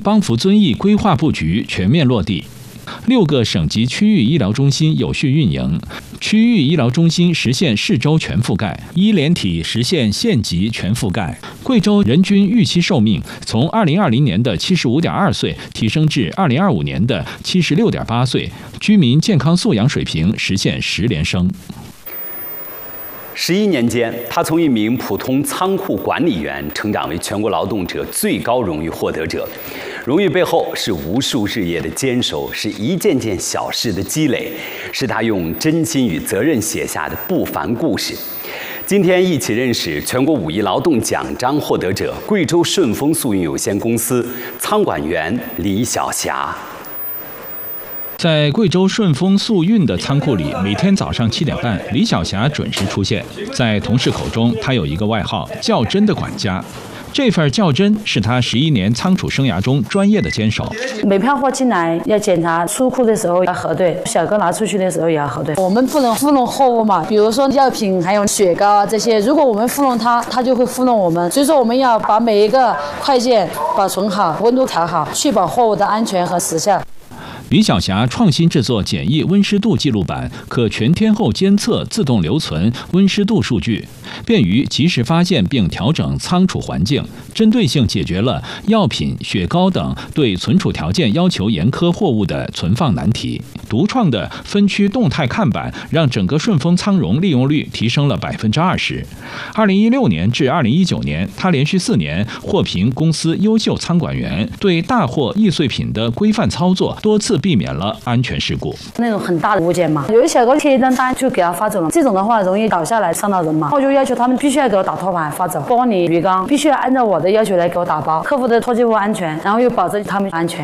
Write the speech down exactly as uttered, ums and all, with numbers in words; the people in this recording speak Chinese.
邦福遵义规划布局全面落地。六个省级区域医疗中心有序运营，区域医疗中心实现市州全覆盖，医联体实现县级全覆盖。贵州人均预期寿命从二零二零年的七十五点二岁提升至二零二五年的七十六点八岁，居民健康素养水平实现十连升。 十一年间，他从一名普通仓库管理员成长为全国劳动者最高荣誉获得者。荣誉背后是无数日夜的坚守，是一件件小事的积累，是他用真心与责任写下的不凡故事。今天一起认识全国五一劳动奖章获得者贵州顺丰速运有限公司仓管员李晓霞。 在贵州顺丰速运的仓库里，每天早上七点半，李晓霞准时出现。在同事口中，她有一个外号“较真的管家”。这份较真是他十一年仓储生涯中专业的坚守。 每票货进来要检查，出库的时候要核对，小哥拿出去的时候也要核对。我们不能糊弄货物嘛，比如说药品还有雪糕啊这些，如果我们糊弄它，它就会糊弄我们。所以说我们要把每一个快件保存好，温度调好，确保货物的安全和时效。 李晓霞创新制作简易温湿度记录板，可全天候监测、自动留存温湿度数据，便于及时发现并调整仓储环境，针对性解决了药品、雪糕等对存储条件要求严苛货物的存放难题。独创的分区动态看板，让整个顺丰仓容利用率提升了百分之二十。二零一六年至二零一九年，他连续四年获评公司优秀仓管员，对大货易碎品的规范操作多次避免了安全事故。那种很大的物件嘛，有的小哥贴一张单就给他发走了，这种的话容易倒下来伤到人嘛。我就要求他们必须要给我打托盘发走，玻璃鱼缸必须要按照我的要求来给我打包，客户的脱机物安全，然后又保证他们安全。